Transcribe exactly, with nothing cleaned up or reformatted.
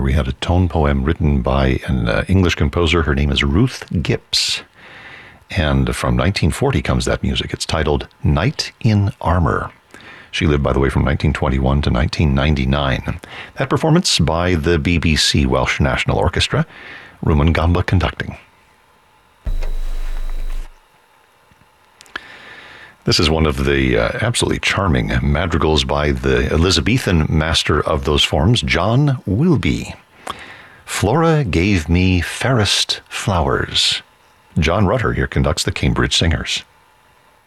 we had a tone poem written by an uh, English composer. Her name is Ruth Gips. And from nineteen forty comes that music. It's titled Knight in Armour. She lived, by the way, from nineteen twenty-one to nineteen ninety-nine. That performance by the B B C Welsh National Orchestra, Rumen Gamba conducting. This is one of the uh, absolutely charming madrigals by the Elizabethan master of those forms, John Wilby. Flora gave me fairest flowers. John Rutter here conducts the Cambridge Singers.